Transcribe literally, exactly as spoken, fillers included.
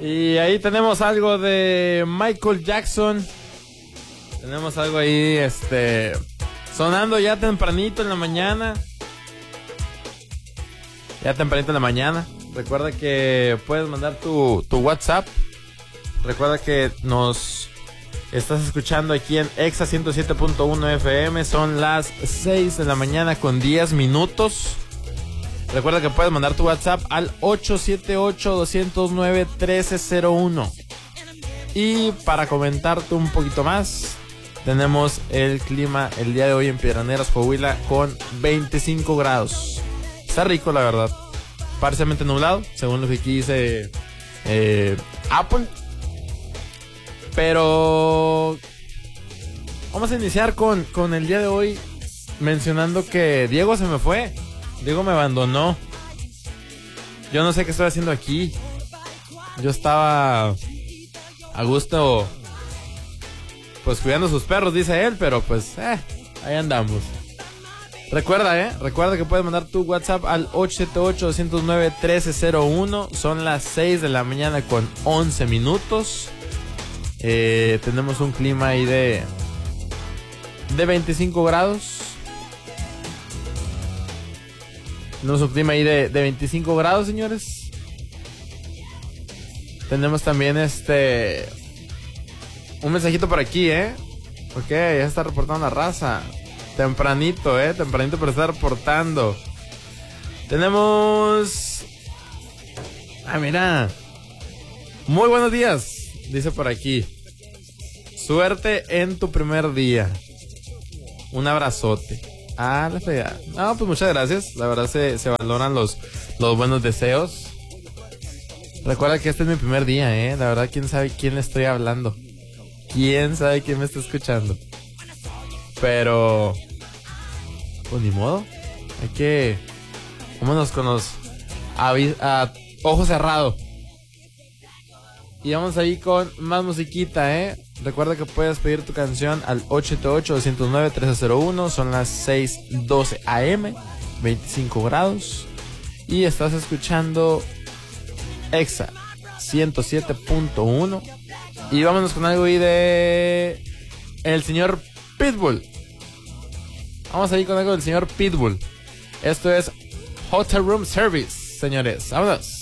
Y ahí tenemos algo de Michael Jackson. Tenemos algo ahí, este, sonando ya tempranito en la mañana. Ya tempranito en la mañana. Recuerda que puedes mandar tu, tu WhatsApp. Recuerda que nos estás escuchando aquí en Exa ciento siete punto uno F M. Son las seis de la mañana con diez minutos. Recuerda que puedes mandar tu WhatsApp al ocho siete ocho, dos cero nueve, uno tres cero uno. Y para comentarte un poquito más, tenemos el clima el día de hoy en Piedraneras, Coahuila, con veinticinco grados. Está rico, la verdad. Parcialmente nublado, según lo que aquí dice eh, Apple. Pero vamos a iniciar con, con el día de hoy mencionando que Diego se me fue. Diego me abandonó. Yo no sé qué estoy haciendo aquí. Yo estaba a gusto, pues cuidando sus perros, dice él, pero pues, eh, ahí andamos. Recuerda, eh, recuerda que puedes mandar tu WhatsApp al ocho siete ocho, dos cero nueve, uno tres cero uno. Son las seis de la mañana con once minutos. Eh, tenemos un clima ahí de, de veinticinco grados. Tenemos un clima ahí de, de veinticinco grados, señores. Tenemos también este un mensajito por aquí, ¿eh? Ok, ya está reportando la raza. Tempranito, ¿eh? Tempranito por estar reportando. Tenemos... Ah, mira. Muy buenos días, dice por aquí. Suerte en tu primer día. Un abrazote. Ah, la fea. No, pues muchas gracias. La verdad se, se valoran los, los buenos deseos. Recuerda que este es mi primer día, ¿eh? La verdad, quién sabe quién le estoy hablando. Quién sabe quién me está escuchando. Pero... pues ni modo. Hay que... vámonos con los... a, a ojo cerrado. Y vamos ahí con más musiquita, ¿eh? Recuerda que puedes pedir tu canción al ocho siete ocho, dos cero nueve, uno tres cero uno. Son las seis doce A M, veinticinco grados. Y estás escuchando Exa ciento siete punto uno. Y vámonos con algo ahí de el señor Pitbull. Vamos ahí con algo del señor Pitbull. Esto es Hotel Room Service, señores. Vámonos.